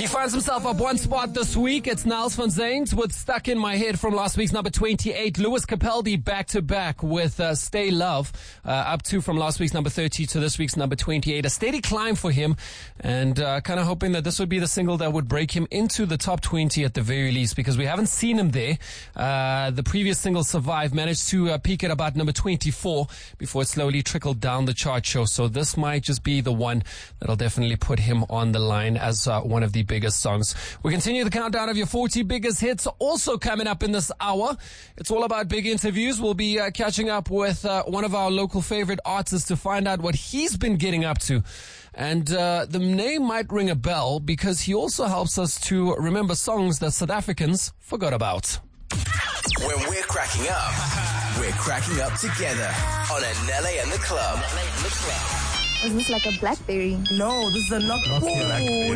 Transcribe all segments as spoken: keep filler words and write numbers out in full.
He finds himself up one spot this week. It's Niles van Zyns with Stuck in My Head from last week's number twenty-eight. Lewis Capaldi back to back with uh, Stay Love, uh, up two from last week's number thirty to this week's number twenty-eight. A steady climb for him, and uh, kind of hoping that this would be the single that would break him into the top twenty at the very least, because we haven't seen him there. Uh, the previous single, Survive, managed to uh, peak at about number twenty-four before it slowly trickled down the chart show. So this might just be the one that'll definitely put him on the line as uh, one of the biggest songs. We continue the countdown of your forty biggest hits, also coming up in this hour. It's all about big interviews. We'll be uh, catching up with uh, one of our local favorite artists to find out what he's been getting up to. And uh, the name might ring a bell because he also helps us to remember songs that South Africans forgot about. When we're cracking up, we're cracking up together on Anele and the Club. Is this like a Blackberry? No, this is a knock. The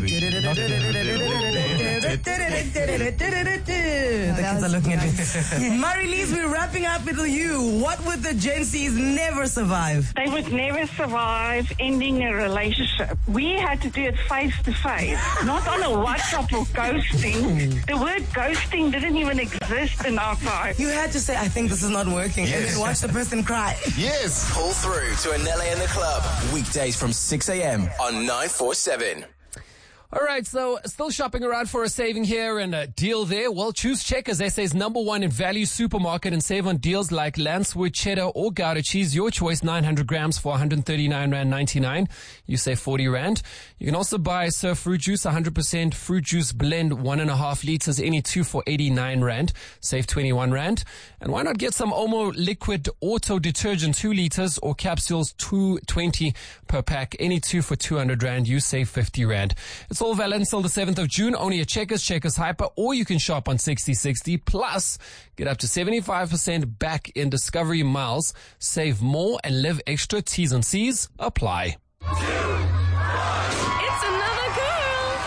kids are looking at me. Marie-Lise, we're wrapping up with you. What would the Gen Zs never survive? They would never survive ending a relationship. We had to do it face to face, not on a WhatsApp or ghosting. The word ghosting didn't even exist in our time. You had to say, I think this is not working, yes, and then watch the person cry. Yes. Pull through to Anele and the Club. Weekdays from six a.m. on nine forty-seven. All right, so still shopping around for a saving here and a deal there? Well, choose Checkers, S A's number one in value supermarket, and save on deals like Lancewood cheddar or Gouda cheese. Your choice, nine hundred grams for one hundred thirty-nine rand ninety-nine. You save forty rand. You can also buy Surf fruit juice, one hundred percent fruit juice blend, one and a half liters, any two for eighty-nine rand. Save twenty-one rand. And why not get some Omo liquid auto detergent, two liters, or capsules, two twenty per pack, any two for two hundred rand. You save fifty rand. It's all valid until the seventh of June, only at Checkers, Checkers Hyper, or you can shop on sixty sixty. Plus, get up to seventy-five percent back in Discovery Miles. Save more and live extra. T's and C's apply. It's another girl.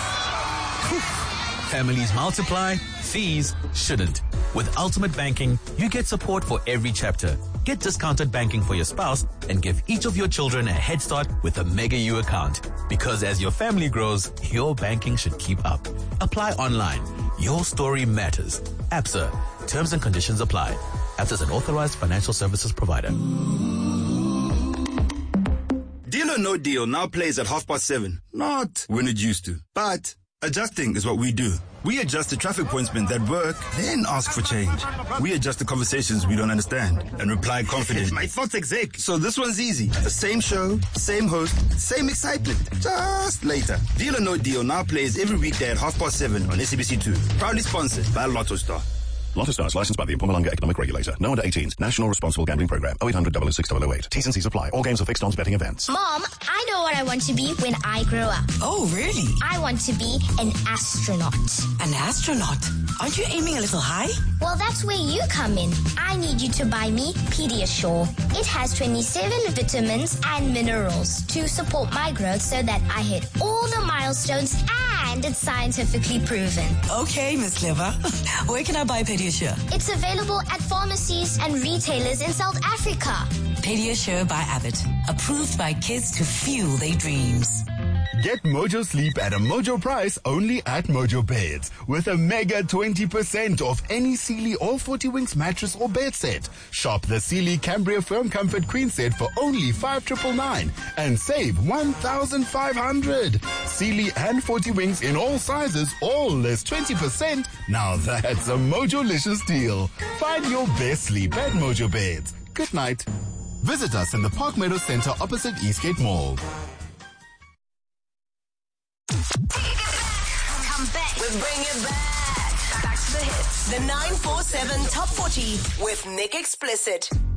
Families multiply, fees shouldn't. With Ultimate Banking, you get support for every chapter. Get discounted banking for your spouse and give each of your children a head start with a Mega U account. Because as your family grows, your banking should keep up. Apply online. Your story matters. Absa. Terms and conditions apply. Absa is an authorized financial services provider. Deal or No Deal now plays at half past seven. Not when it used to, but adjusting is what we do. We adjust the traffic pointsmen that work, then ask for change. We adjust the conversations we don't understand and reply confidently. My thoughts exec. So this one's easy. The same show, same host, same excitement. Just later. Deal or No Deal now plays every weekday at half past seven on S A B C two. Proudly sponsored by Lotto Star. Lotto Stars, licensed by the Mpumalanga Economic Regulator. No under eighteens. National Responsible Gambling Program. oh eight hundred, double oh six, double oh eight. T's and C's apply. All games are fixed odds betting events. Mom, I know what I want to be when I grow up. Oh, really? I want to be an astronaut. An astronaut? Aren't you aiming a little high? Well, that's where you come in. I need you to buy me Pediasure. It has twenty-seven vitamins and minerals to support my growth so that I hit all the milestones, and it's scientifically proven. Okay, Miss Clever. Where can I buy Pediasure? It's available at pharmacies and retailers in South Africa. Pediasure by Abbott. Approved by kids to fuel their dreams. Get Mojo Sleep at a Mojo price only at Mojo Beds with a mega twenty percent off any Sealy All forty Winks mattress or bed set. Shop the Sealy Cambria Firm Comfort Queen set for only five thousand nine hundred ninety-nine and save one thousand five hundred. Sealy and forty Winks in all sizes, all less twenty percent. Now that's a Mojo-licious deal. Find your best sleep at Mojo Beds. Good night. Visit us in the Park Meadow Center opposite Eastgate Mall. Come back. We bring it back. Back to the hits. The nine four seven Top forty with Nick Explicit.